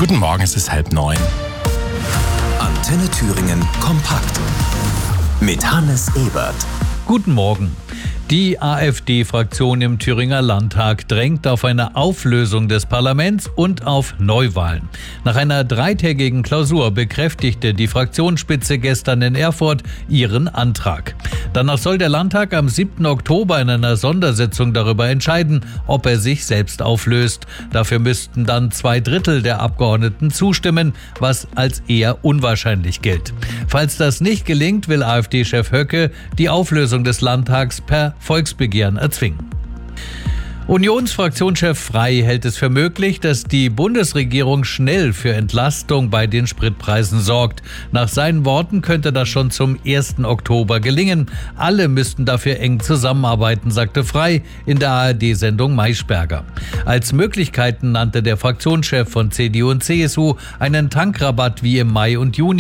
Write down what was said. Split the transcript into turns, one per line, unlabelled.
Guten Morgen, es ist 8:30.
Antenne Thüringen kompakt mit Hannes Ebert.
Guten Morgen. Die AfD-Fraktion im Thüringer Landtag drängt auf eine Auflösung des Parlaments und auf Neuwahlen. Nach einer 3-tägigen Klausur bekräftigte die Fraktionsspitze gestern in Erfurt ihren Antrag. Danach soll der Landtag am 7. Oktober in einer Sondersitzung darüber entscheiden, ob er sich selbst auflöst. Dafür müssten dann 2/3 der Abgeordneten zustimmen, was als eher unwahrscheinlich gilt. Falls das nicht gelingt, will AfD-Chef Höcke die Auflösung des Landtags per Volksbegehren erzwingen. Unionsfraktionschef Frey hält es für möglich, dass die Bundesregierung schnell für Entlastung bei den Spritpreisen sorgt. Nach seinen Worten könnte das schon zum 1. Oktober gelingen. Alle müssten dafür eng zusammenarbeiten, sagte Frey in der ARD-Sendung Maischberger. Als Möglichkeiten nannte der Fraktionschef von CDU und CSU einen Tankrabatt wie im Mai und Juni